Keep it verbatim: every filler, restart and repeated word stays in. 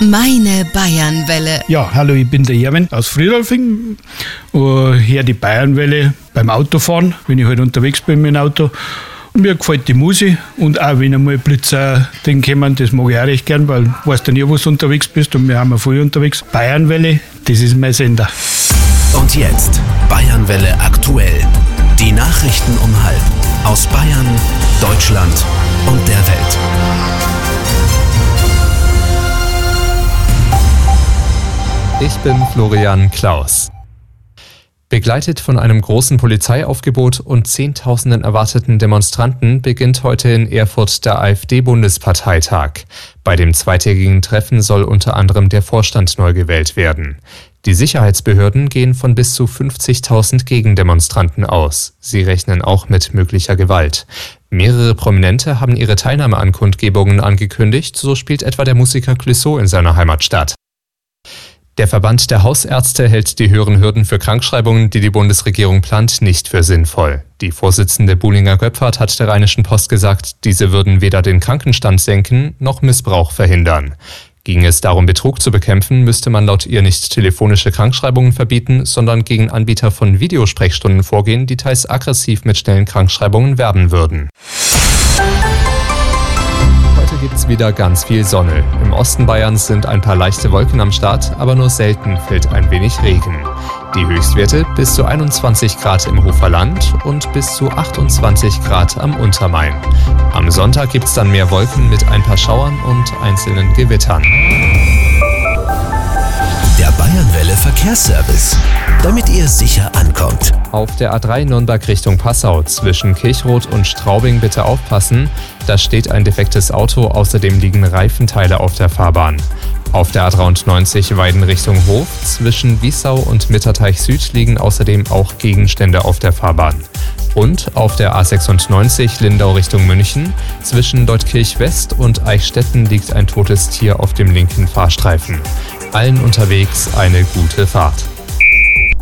Meine Bayernwelle. Ja, hallo, ich bin der Erwin aus Friedolfing. Uh, hier die Bayernwelle beim Autofahren, wenn ich halt unterwegs bin mit dem Auto. Und mir gefällt die Musik und auch wenn einmal Blitzer den kommen, das mag ich auch recht gern, weil du weißt ja nie, wo du unterwegs bist und wir haben ja viel unterwegs. Bayernwelle, das ist mein Sender. Und jetzt Bayernwelle aktuell. Die Nachrichten um halb aus Bayern, Deutschland und der Welt. Ich bin Florian Klaus. Begleitet von einem großen Polizeiaufgebot und Zehntausenden erwarteten Demonstranten beginnt heute in Erfurt der AfD-Bundesparteitag. Bei dem zweitägigen Treffen soll unter anderem der Vorstand neu gewählt werden. Die Sicherheitsbehörden gehen von bis zu fünfzigtausend Gegendemonstranten aus. Sie rechnen auch mit möglicher Gewalt. Mehrere Prominente haben ihre Teilnahme an Kundgebungen angekündigt, so spielt etwa der Musiker Clouseau in seiner Heimatstadt. Der Verband der Hausärzte hält die höheren Hürden für Krankschreibungen, die die Bundesregierung plant, nicht für sinnvoll. Die Vorsitzende Buhlinger-Göpfert hat der Rheinischen Post gesagt, diese würden weder den Krankenstand senken noch Missbrauch verhindern. Ging es darum, Betrug zu bekämpfen, müsste man laut ihr nicht telefonische Krankschreibungen verbieten, sondern gegen Anbieter von Videosprechstunden vorgehen, die teils aggressiv mit schnellen Krankschreibungen werben würden. Heute gibt's wieder ganz viel Sonne. Im Osten Bayerns sind ein paar leichte Wolken am Start, aber nur selten fällt ein wenig Regen. Die Höchstwerte bis zu einundzwanzig Grad im Hoferland und bis zu achtundzwanzig Grad am Untermain. Am Sonntag gibt's dann mehr Wolken mit ein paar Schauern und einzelnen Gewittern. Der Bayernwelle Verkehrsservice, damit ihr sicher ankommt. Auf der A drei Nürnberg Richtung Passau zwischen Kirchroth und Straubing bitte aufpassen. Da steht ein defektes Auto, außerdem liegen Reifenteile auf der Fahrbahn. Auf der A dreiundneunzig Weiden Richtung Hof zwischen Wiessau und Mitterteich Süd liegen außerdem auch Gegenstände auf der Fahrbahn. Und auf der A sechsundneunzig Lindau Richtung München zwischen Leutkirch West und Eichstätten liegt ein totes Tier auf dem linken Fahrstreifen. Allen unterwegs eine gute Fahrt.